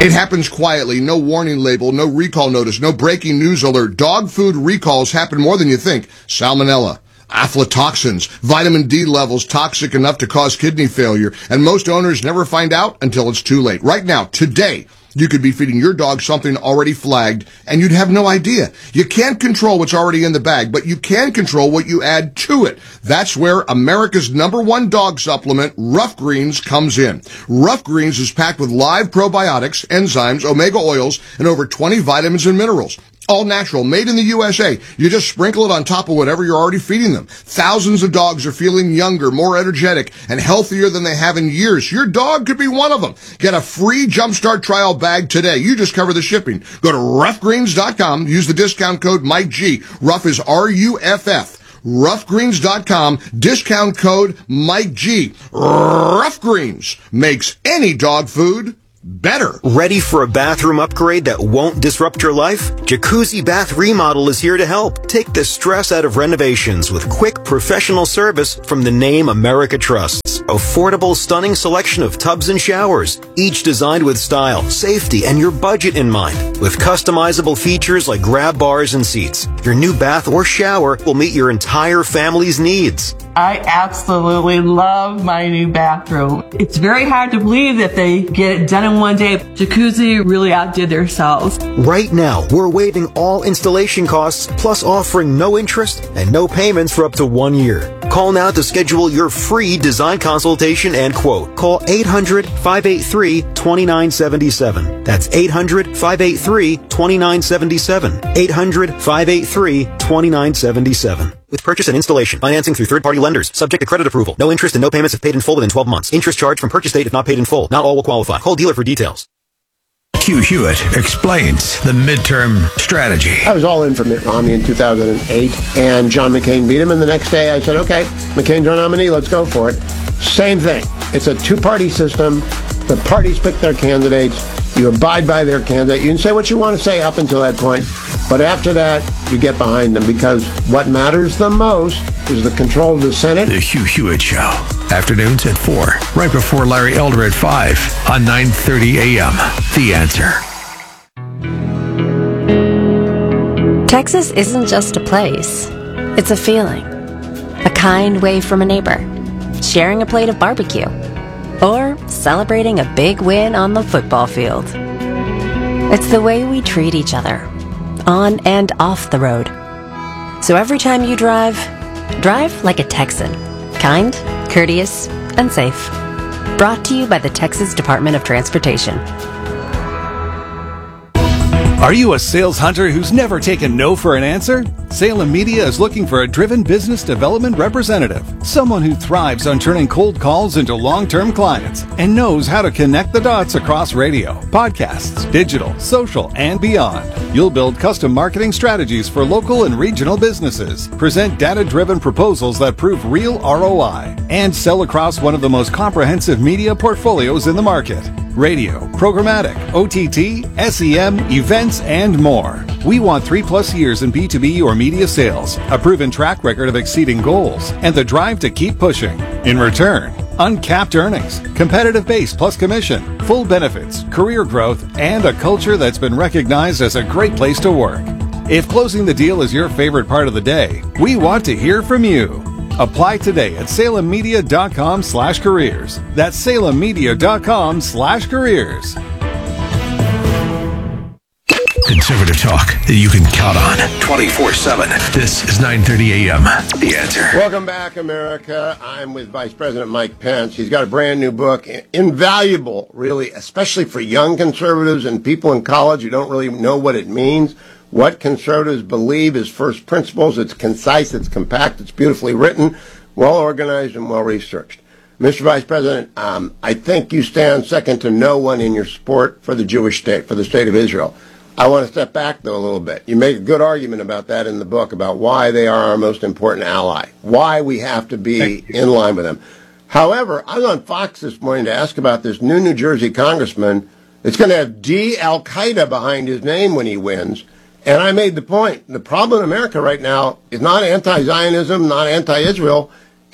It happens quietly, no warning label, no recall notice, no breaking news alert. Dog food recalls happen more than you think. Salmonella, aflatoxins, vitamin D levels toxic enough to cause kidney failure, and most owners never find out until it's too late. Right now, today, you could be feeding your dog something already flagged, and you'd have no idea. You can't control what's already in the bag, but you can control what you add to it. That's where America's #1 dog supplement, Rough Greens, comes in. Rough Greens is packed with live probiotics, enzymes, omega oils, and over 20 vitamins and minerals. All natural, made in the USA. You just sprinkle it on top of whatever you're already feeding them. Thousands of dogs are feeling younger, more energetic, and healthier than they have in years. Your dog could be one of them. Get a free Jumpstart trial bag today. You just cover the shipping. Go to roughgreens.com. Use the discount code Mike G. Rough is RUFF. Roughgreens.com. Discount code Mike G. Rough Greens makes any dog food better. Ready for a bathroom upgrade that won't disrupt your life? Jacuzzi Bath Remodel is here to help. Take the stress out of renovations with quick professional service from the name America trusts. Affordable, stunning selection of tubs and showers, each designed with style, safety, and your budget in mind. With customizable features like grab bars and seats, your new bath or shower will meet your entire family's needs. I absolutely love my new bathroom. It's very hard to believe that they get it done in one day. Jacuzzi really outdid themselves. Right now, we're waiving all installation costs, plus offering no interest and no payments for up to 1 year. Call now to schedule your free design consultation and quote. Call 800-583-2977. That's 800-583-2977. 800-583-2977. With purchase and installation, financing through third-party lenders, subject to credit approval. No interest and no payments if paid in full within 12 months. Interest charged from purchase date if not paid in full. Not all will qualify. Call dealer for details. Hugh Hewitt explains the midterm strategy. I was all in for Mitt Romney in 2008, and John McCain beat him, and the next day I said, okay, McCain's our nominee, let's go for it. Same thing. It's a two-party system. The parties pick their candidates. You abide by their candidate. You can say what you want to say up until that point, but after that, you get behind them, because what matters the most is the control of the Senate. The Hugh Hewitt Show. Afternoons at 4, right before Larry Elder at 5 on 9:30 a.m. The Answer. Texas isn't just a place. It's a feeling. A kind wave from a neighbor. Sharing a plate of barbecue. Or celebrating a big win on the football field. It's the way we treat each other, on and off the road. So every time you drive like a Texan. Kind, courteous, and safe. Brought to you by the Texas Department of Transportation. Are you a sales hunter who's never taken no for an answer? Salem Media is looking for a driven business development representative, someone who thrives on turning cold calls into long-term clients and knows how to connect the dots across radio, podcasts, digital, social, and beyond. You'll build custom marketing strategies for local and regional businesses, present data-driven proposals that prove real ROI, and sell across one of the most comprehensive media portfolios in the market. Radio, programmatic, OTT, SEM, events, and more. We want 3+ years in B2B or media sales, a proven track record of exceeding goals, and the drive to keep pushing. In return, uncapped earnings, competitive base plus commission, full benefits, career growth, and a culture that's been recognized as a great place to work. If closing the deal is your favorite part of the day, we want to hear from you. Apply today at salemmedia.com/careers. That's salemmedia.com/careers. Conservative talk that you can count on 24/7. This is 9:30 a.m. The Answer. Welcome back, America. I'm with Vice President Mike Pence. He's got a brand new book, invaluable, really, especially for young conservatives and people in college who don't really know what it means. What conservatives believe is first principles. It's concise, it's compact, it's beautifully written, well organized, and well researched. Mr. Vice President, I think you stand second to no one in your support for the Jewish state, for the state of Israel. I want to step back, though, a little bit. You make a good argument about that in the book, about why they are our most important ally, why we have to be in line with them. However, I was on Fox this morning to ask about this New Jersey congressman that's going to have Al-Qaeda behind his name when he wins. And I made the point, the problem in America right now is not anti-Zionism, not anti-Israel.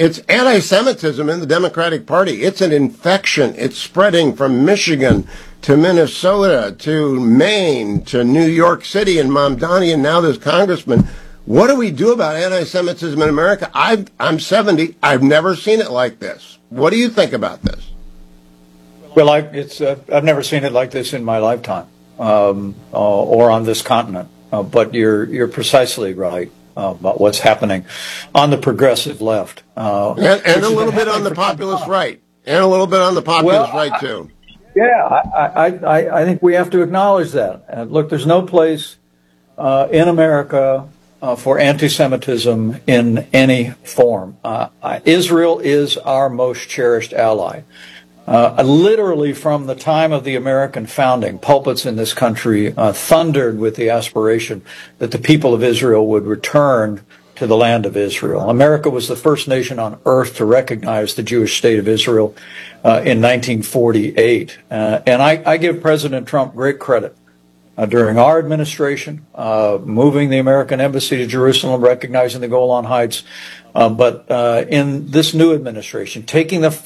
It's anti-Semitism in the Democratic Party. It's an infection. It's spreading from Michigan to Minnesota to Maine to New York City and Mamdani and now this congressman. What do we do about anti-Semitism in America? I'm 70. I've never seen it like this. What do you think about this? Well, I've never seen it like this in my lifetime, or on this continent. But you're precisely right about what's happening on the progressive left, and a little bit on the populist right, and a little bit on the populist right too. Yeah, I think we have to acknowledge that. Look, there's no place in America for anti-Semitism in any form. Israel is our most cherished ally. Literally from the time of the American founding, pulpits in this country thundered with the aspiration that the people of Israel would return to the land of Israel. America was the first nation on earth to recognize the Jewish state of Israel in 1948. And I give President Trump great credit. During our administration, moving the American embassy to Jerusalem, recognizing the Golan Heights, but in this new administration, taking the